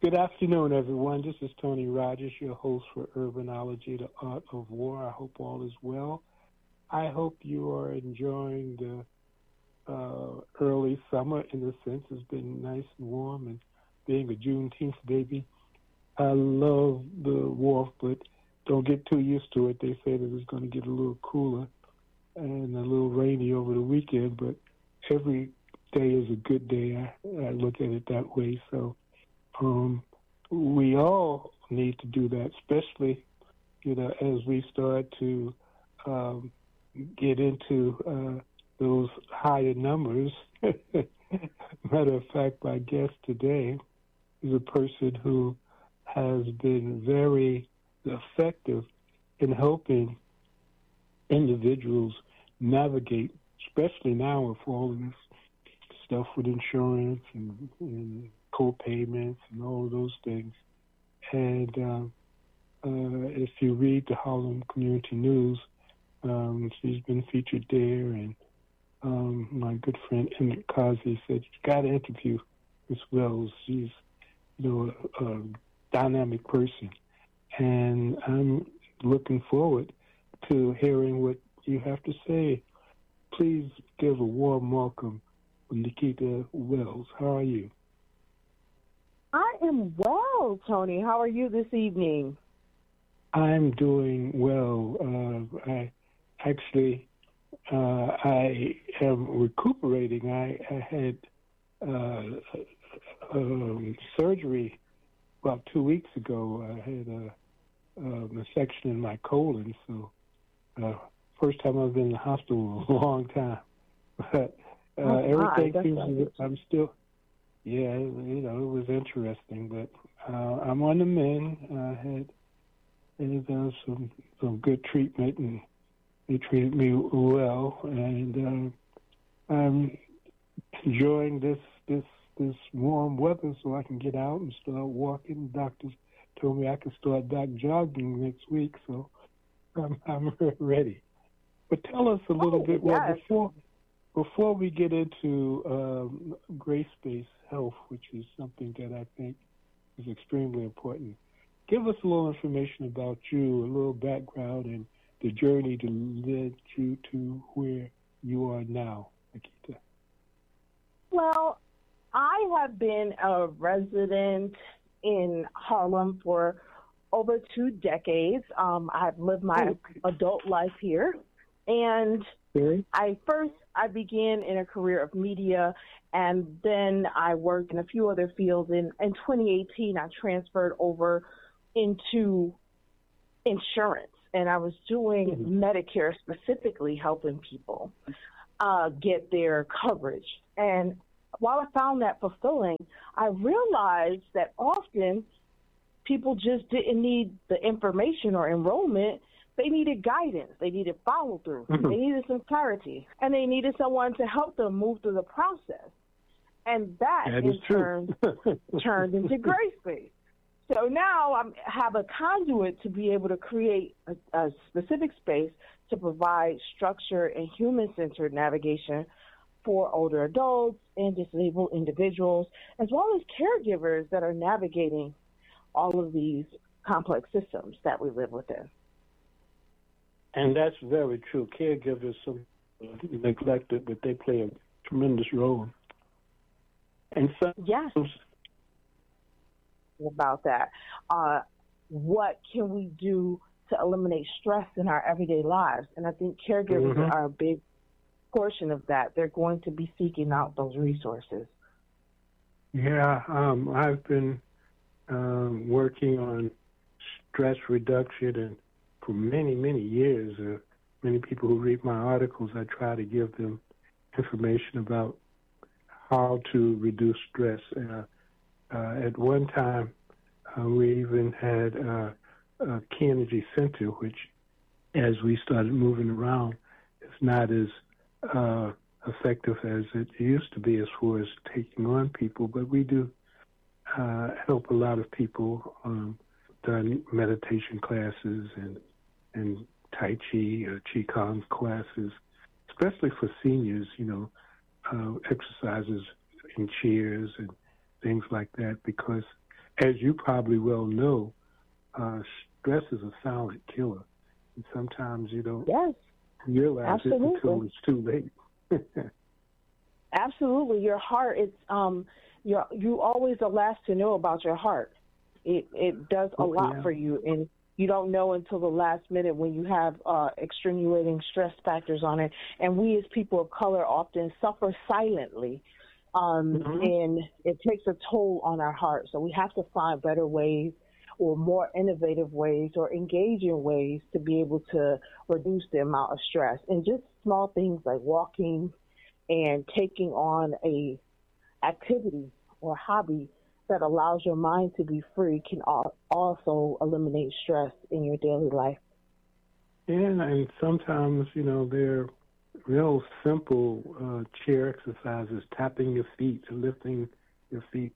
Good afternoon, everyone. This is Tony Rogers, your host for Urbanology, the Art of War. I hope all is well. I hope you are enjoying the early summer in the sense. It's been nice and warm, and being a Juneteenth baby, I love the warmth, but don't get too used to it. They say that it's going to get a little cooler and a little rainy over the weekend, but every day is a good day. I look at it that way. So we all need to do that, especially, as we start to get into those higher numbers. Matter of fact, my guest today is a person who has been very effective in helping individuals navigate, especially now with all of this stuff with insurance and co-payments and all of those things. And if you read the Harlem Community News, she's been featured there, and my good friend Emmett Cosby said, you got to interview Miss Wells. She's, a dynamic person. And I'm looking forward to hearing what you have to say. Please give a warm welcome to Nikita Wells. How are you? I am well, Tony. How are you this evening? I'm doing well. I am recuperating. I had surgery about 2 weeks ago. I had a section in my colon, so first time I've been in the hospital in a long time. But everything seems I'm still. Yeah, it was interesting, but I'm on the mend. I had some good treatment, and they treated me well, and I'm enjoying this warm weather so I can get out and start walking. The doctors told me I could start back jogging next week, so I'm ready. But tell us a little bit more before we get into grace-based health, which is something that I think is extremely important. Give us a little information about you, a little background, and the journey that led you to where you are now, Nikita. Well, I have been a resident in Harlem for over 2 decades. I've lived my adult life here, and I began in a career of media, and then I worked in a few other fields. In 2018, I transferred over into insurance, and I was doing Medicare, specifically helping people get their coverage. And while I found that fulfilling, I realized that often people just didn't need the information or enrollment. They needed guidance. They needed follow-through. They needed some clarity. And they needed someone to help them move through the process. And that in turn turned into grace-based. So now I have a conduit to be able to create a specific space to provide structure and human-centered navigation for older adults and disabled individuals, as well as caregivers that are navigating all of these complex systems that we live within. And that's very true. Caregivers are neglected, but they play a tremendous role. And so, yes, about that. What can we do to eliminate stress in our everyday lives? And I think caregivers are a big portion of that. They're going to be seeking out those resources. Yeah, I've been working on stress reduction, and for many, many years, many people who read my articles, I try to give them information about how to reduce stress. At one time, we even had a Key Energy Center, which, as we started moving around, is not as effective as it used to be as far as taking on people, but we do help a lot of people. Done meditation classes and Tai Chi or Qigong classes, especially for seniors, exercises in chairs and things like that, because as you probably well know, stress is a silent killer. And sometimes you don't realize it until it's too late. Absolutely. Your heart, you always the last to know about your heart. It does a lot for you, and you don't know until the last minute when you have extenuating stress factors on it. And we as people of color often suffer silently, and it takes a toll on our heart. So we have to find better ways or more innovative ways or engaging ways to be able to reduce the amount of stress. And just small things like walking and taking on a activity or hobby that allows your mind to be free can also eliminate stress in your daily life. Yeah, and sometimes, they're real simple chair exercises, tapping your feet, lifting your feet,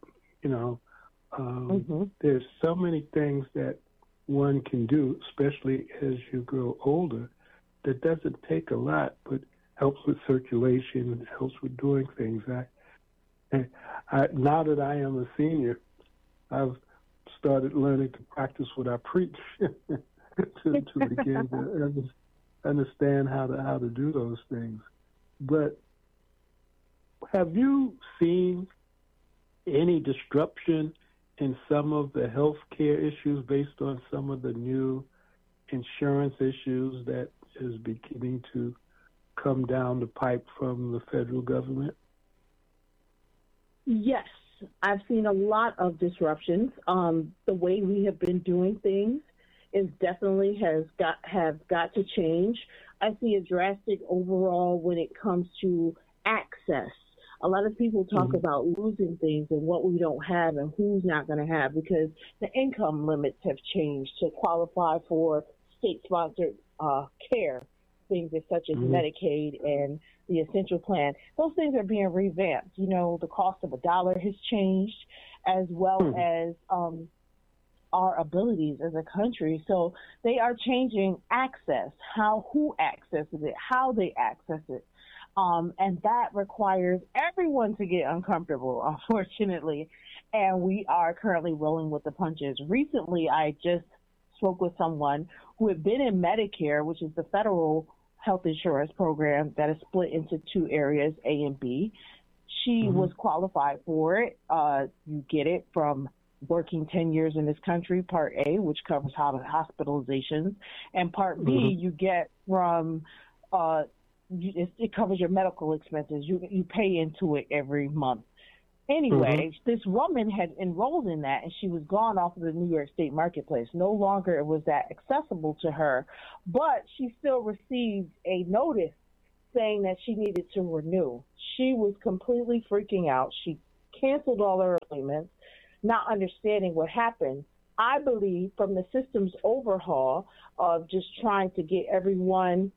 There's so many things that one can do, especially as you grow older, that doesn't take a lot, but helps with circulation and helps with doing things. Now that I am a senior, I've started learning to practice what I preach to begin to understand how to do those things. But have you seen any disruption in some of the health care issues based on some of the new insurance issues that is beginning to come down the pipe from the federal government? Yes, I've seen a lot of disruptions. The way we have been doing things is definitely have got to change. I see a drastic overall when it comes to access. A lot of people talk about losing things and what we don't have and who's not going to have because the income limits have changed to qualify for state-sponsored care, things such as Medicaid and the essential plan. Those things are being revamped. The cost of $1 has changed as well as our abilities as a country. So they are changing access, who accesses it, how they access it. And that requires everyone to get uncomfortable, unfortunately. And we are currently rolling with the punches. Recently, I just spoke with someone who had been in Medicare, which is the federal health insurance program that is split into two areas, A and B. She was qualified for it. You get it from working 10 years in this country, Part A, which covers hospitalizations, and Part B you get from it covers your medical expenses. You pay into it every month. Anyway, this woman had enrolled in that, and she was gone off of the New York State marketplace. No longer was that accessible to her, but she still received a notice saying that she needed to renew. She was completely freaking out. She canceled all her appointments, not understanding what happened. I believe from the systems overhaul of just trying to get everyone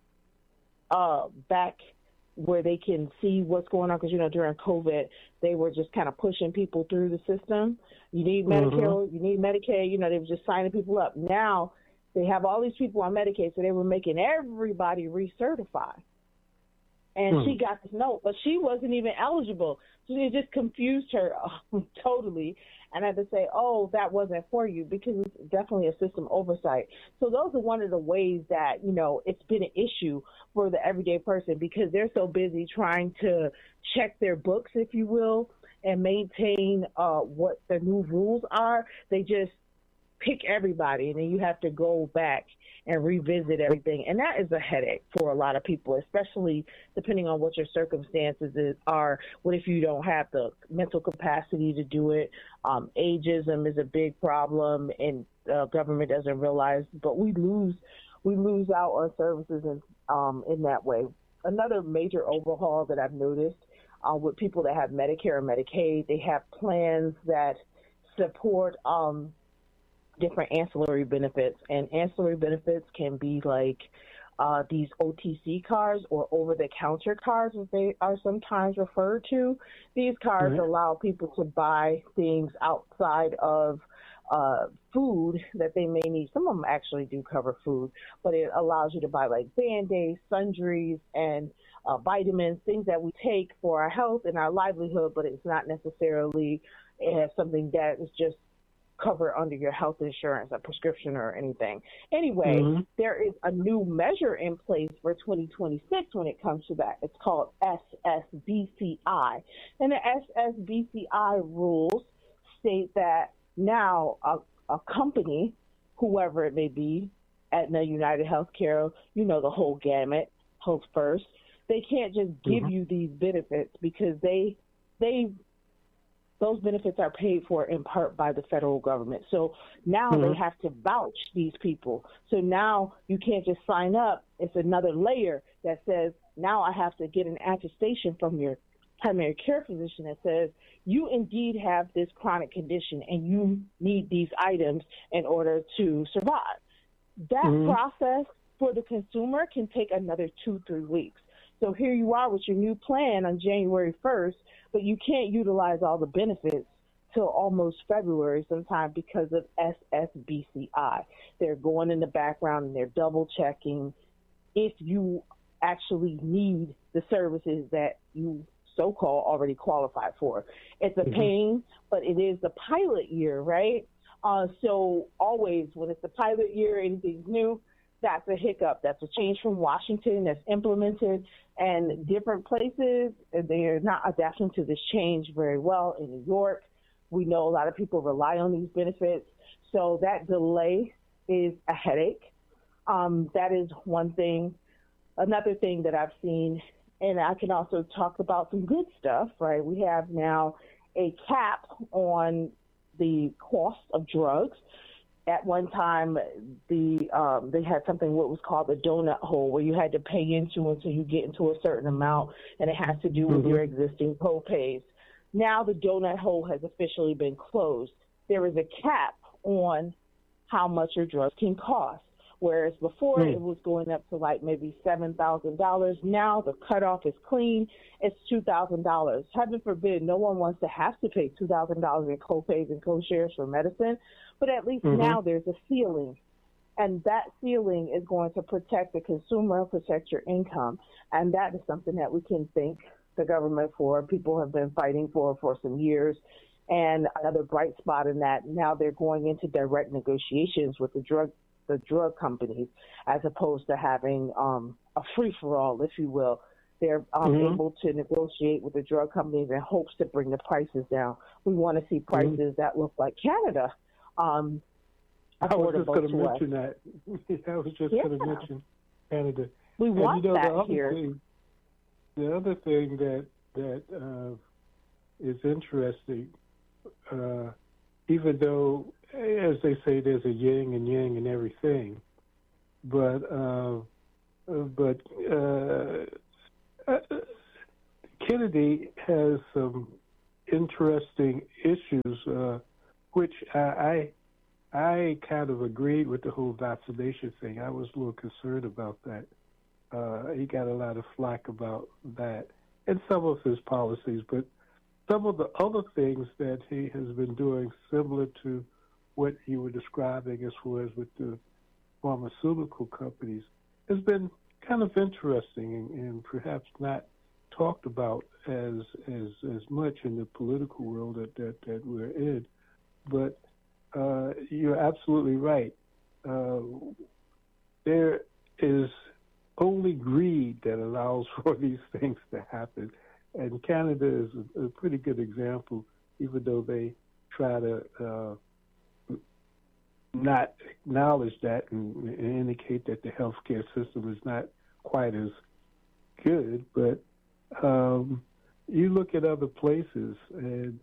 back where they can see what's going on, because, during COVID, they were just kind of pushing people through the system. You need Medicare, you need Medicaid, they were just signing people up. Now they have all these people on Medicaid, so they were making everybody recertify. And she got this note, but she wasn't even eligible. So it just confused her totally. And I had to say, oh, that wasn't for you, because it's definitely a system oversight. So those are one of the ways that, it's been an issue for the everyday person, because they're so busy trying to check their books, if you will, and maintain what the new rules are. They just pick everybody, and then you have to go back and revisit everything. And that is a headache for a lot of people, especially depending on what your circumstances are. What if you don't have the mental capacity to do it? Ageism is a big problem, and government doesn't realize, but we lose out on services in that way. Another major overhaul that I've noticed with people that have Medicare and Medicaid, they have plans that support different ancillary benefits, and ancillary benefits can be like these OTC cards or over-the-counter cards, as they are sometimes referred to. These cards allow people to buy things outside of food that they may need. Some of them actually do cover food, but it allows you to buy like Band-Aids, sundries, and vitamins, things that we take for our health and our livelihood, but it's not necessarily something that is just cover under your health insurance, a prescription or anything. Anyway, there is a new measure in place for 2026 when it comes to that. It's called SSBCI. And the SSBCI rules state that now a company, whoever it may be, Aetna, United Healthcare, you know, the whole gamut, Health First, they can't just give you these benefits because those benefits are paid for in part by the federal government. So now they have to vouch these people. So now you can't just sign up. It's another layer that says, now I have to get an attestation from your primary care physician that says, you indeed have this chronic condition and you need these items in order to survive. That process for the consumer can take another 2-3 weeks. So here you are with your new plan on January 1st, but you can't utilize all the benefits till almost February sometime because of SSBCI. They're going in the background and they're double checking if you actually need the services that you so-called already qualified for. It's a pain, but it is the pilot year, right? So always when it's the pilot year, anything's new, that's a hiccup. That's a change from Washington that's implemented, and different places, they're not adapting to this change very well. In New York, we know a lot of people rely on these benefits. So that delay is a headache. That is one thing. Another thing that I've seen, and I can also talk about some good stuff, right? We have now a cap on the cost of drugs. At one time, they had something what was called the donut hole, where you had to pay into until you get into a certain amount, and it has to do with your existing co-pays. Now the donut hole has officially been closed. There is a cap on how much your drugs can cost, whereas before it was going up to like maybe $7,000. Now the cutoff is clean. It's $2,000. Heaven forbid, no one wants to have to pay $2,000 in co-pays and co-shares for medicine. But at least now there's a ceiling, and that ceiling is going to protect the consumer, protect your income, and that is something that we can thank the government for. People have been fighting for some years, and another bright spot in that, now they're going into direct negotiations with the drug companies, as opposed to having a free-for-all, if you will. They're able to negotiate with the drug companies in hopes to bring the prices down. We want to see prices that look like Canada. I was just going to mention that. I was just going to mention Canada. We want that here. The other thing that is interesting, even though, as they say, there's a yin and yang in everything, but Kennedy has some interesting issues, which I kind of agreed with the whole vaccination thing. I was a little concerned about that. He got a lot of flack about that and some of his policies, but some of the other things that he has been doing, similar to what you were describing as far as with the pharmaceutical companies, has been kind of interesting and perhaps not talked about as much in the political world that we're in. But you're absolutely right. There is only greed that allows for these things to happen. And Canada is a pretty good example, even though they try to not acknowledge that and indicate that the healthcare system is not quite as good. But you look at other places, and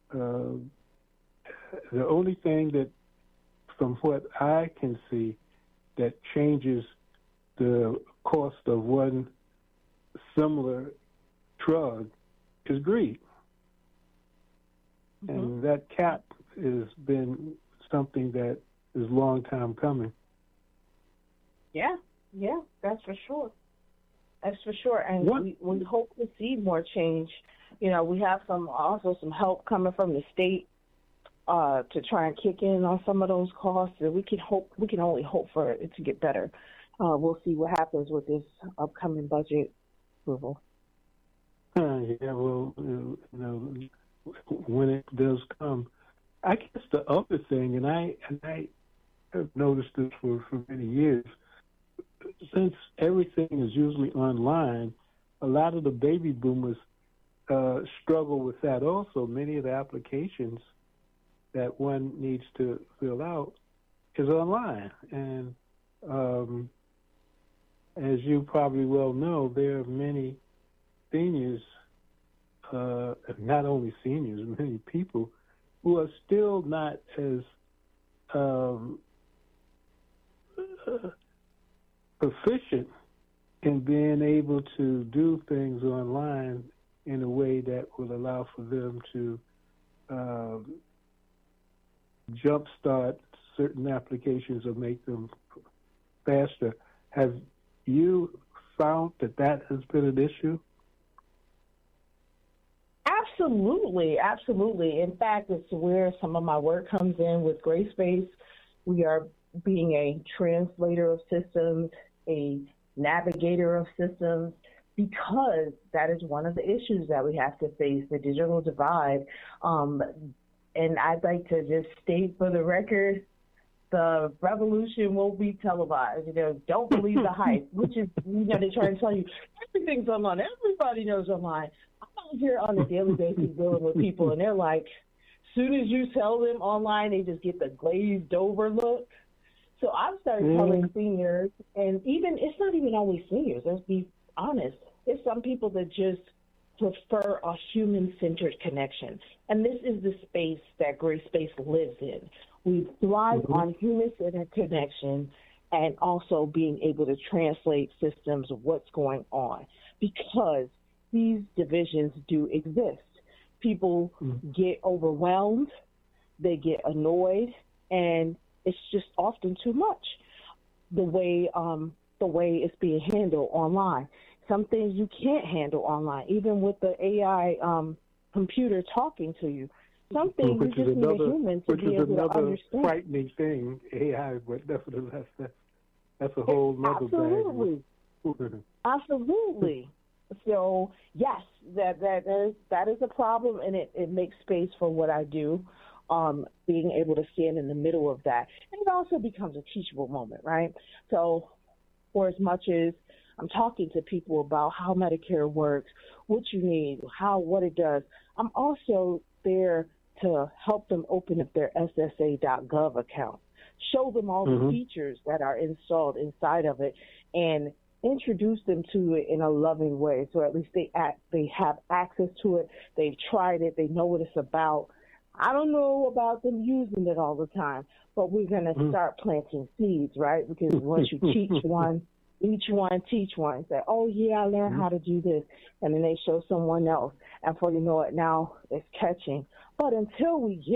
the only thing that, from what I can see, that changes the cost of one similar drug is greed. And that cap has been something that is a long time coming. Yeah, that's for sure. That's for sure. And we hope to see more change. You know, we have some help coming from the state to try and kick in on some of those costs. And we can only hope for it to get better. We'll see what happens with this upcoming budget approval. Yeah, well, when it does come, I guess the other thing, and I have noticed this for many years, since everything is usually online, a lot of the baby boomers struggle with that also. Many of the applications that one needs to fill out is online. And as you probably well know, there are many seniors, not only seniors, many people who are still not as proficient in being able to do things online in a way that will allow for them to jumpstart certain applications or make them faster. Have you found that has been an issue? Absolutely, absolutely. In fact, it's where some of my work comes in with GraySpace. We are being a translator of systems, a navigator of systems, because that is one of the issues that we have to face, the digital divide. And I'd like to just state for the record, the revolution won't be televised. Don't believe the hype, which is, they try to tell you everything's online. Everybody knows online. I'm out here on a daily basis dealing with people, and they're like, as soon as you tell them online, they just get the glazed over look. So I've started telling seniors, and it's not even always seniors, let's be honest. There's some people that just prefer a human-centered connection. And this is the space that GraySpace lives in. We thrive on human-centered connection and also being able to translate systems of what's going on, because these divisions do exist. People get overwhelmed, they get annoyed, and it's just often too much the way it's being handled online. Some things you can't handle online, even with the AI computer talking to you. Some things you just need a human to be able to understand. Which is another frightening thing, AI, but nevertheless, that's a whole other bag. Absolutely. So, yes, that is a problem, and it makes space for what I do, being able to stand in the middle of that. And it also becomes a teachable moment, right? So, for as much as I'm talking to people about how Medicare works, what you need, what it does, I'm also there to help them open up their SSA.gov account, show them all the features that are installed inside of it, and introduce them to it in a loving way. So at least they have access to it. They've tried it. They know what it's about. I don't know about them using it all the time, but we're going to start planting seeds, right? Because once you teach one, each one teach one. Say, oh, yeah, I learned how to do this. And then they show someone else. And before you know it, now it's catching. But until we get